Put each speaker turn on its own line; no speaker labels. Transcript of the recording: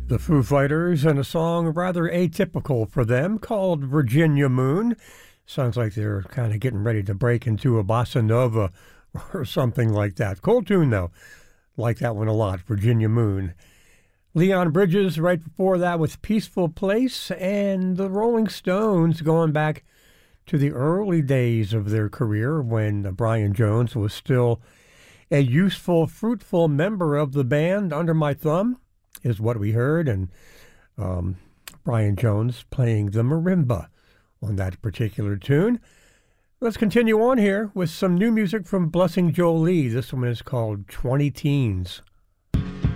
The Foo Fighters and a song rather atypical for them called Virginia Moon. Sounds like they're kind of getting ready to break into a bossa nova or something like that. Cool tune, though. Like that one a lot, Virginia Moon. Leon Bridges right before that with Peaceful Place, and the Rolling Stones going back to the early days of their career when Brian Jones was still a useful, fruitful member of the band. Under My Thumb is what we heard, and Brian Jones playing the marimba on that particular tune. Let's continue on here with some new music from Blessing Jolie. This one is called 20 Teens.